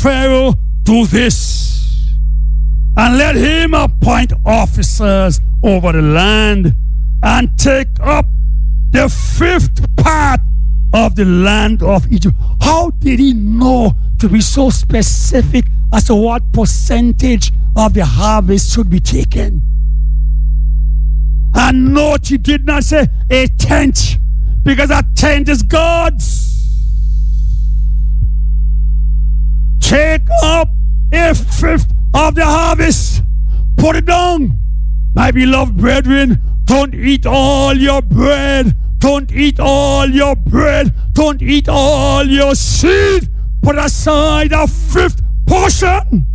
Pharaoh do this, and let him appoint officers over the land, and take up the 5th part of the land of Egypt. How did he know to be so specific as to what percentage of the harvest should be taken? And note, he did not say a tenth, because a tenth is God's. Take up a 5th of the harvest. Put it down. My beloved brethren, don't eat all your bread. Don't eat all your bread. Don't eat all your seed. Put aside a 5th portion.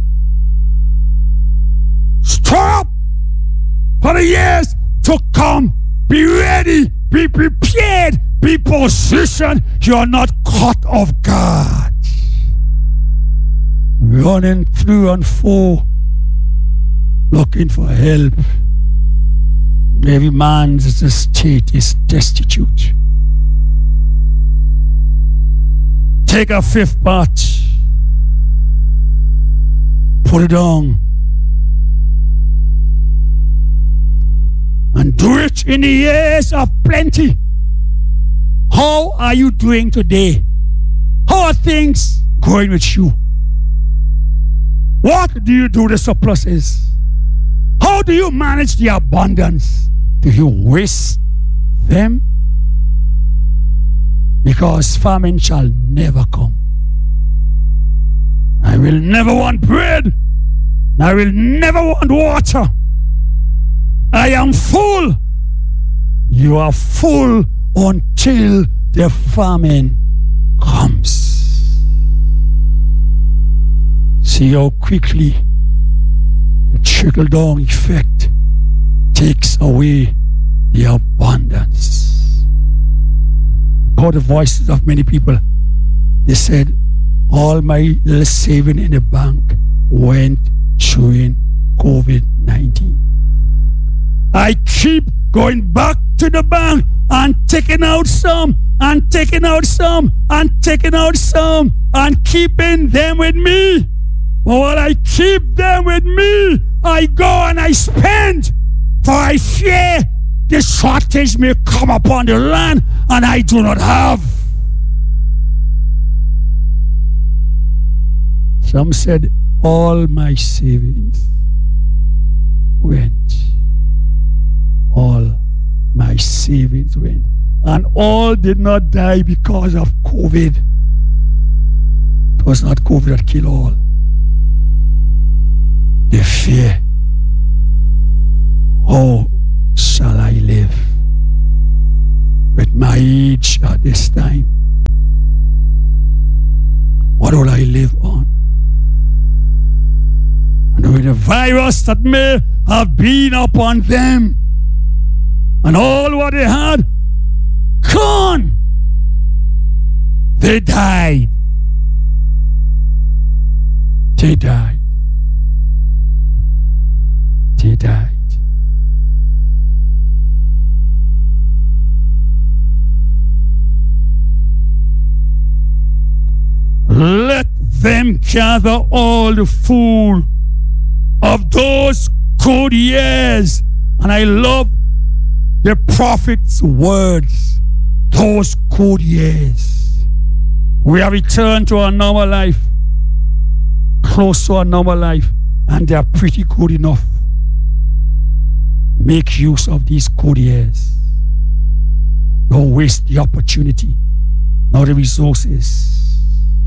Store up for the years to come. Be ready. Be prepared. Be positioned. You are not caught off guard. Running through and fro, looking for help. Every man's estate is destitute. Take a 5th part, put it on, and do it in the years of plenty. How are you doing today? How are things going with you? What do you do with the surpluses? How do you manage the abundance? Do you waste them? Because famine shall never come. I will never want bread. I will never want water. I am full. You are full until the famine comes. See how quickly the trickle-down effect takes away the abundance. Heard the voices of many people. They said, all my little saving in the bank went during COVID-19. I keep going back to the bank and taking out some, and taking out some, and taking out some, and keeping them with me. But while I keep them with me, I go and I spend, for I fear the shortage may come upon the land and I do not have. Some said, all my savings went. All my savings went. And all did not die because of COVID. It was not COVID that killed all. The fear. How shall I live with my age at this time? What will I live on? And with the virus that may have been upon them, and all what they had, gone. They died. They died. They died. Let them gather all the food of those good years. And I love the prophet's words. Those good years. We have returned to our normal life. Close to our normal life. And they are pretty good enough. Make use of these good years. Don't waste the opportunity, nor the resources.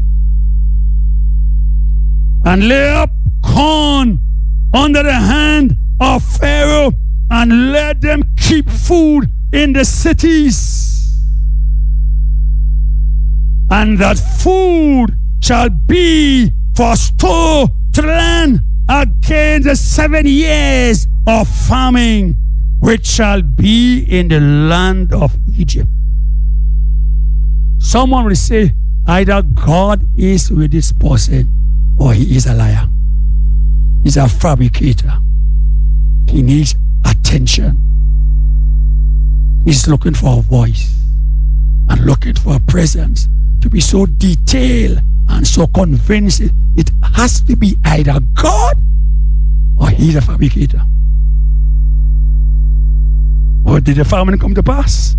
And lay up corn under the hand of Pharaoh, and let them keep food in the cities. And that food shall be for store to the land against the 7 years of famine, which shall be in the land of Egypt. Someone will say, either God is with this person or he is a liar. He's a fabricator. He needs attention. He's looking for a voice and looking for a presence to be so detailed and and so convinced it has to be either God or he's a fabricator. Or did the famine come to pass?